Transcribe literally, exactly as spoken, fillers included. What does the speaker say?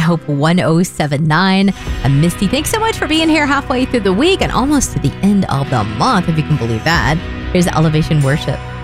Hope one oh seven point nine. And Misty, thanks so much for being here halfway through the week and almost to the end of the month, if you can believe that. Here's Elevation Worship.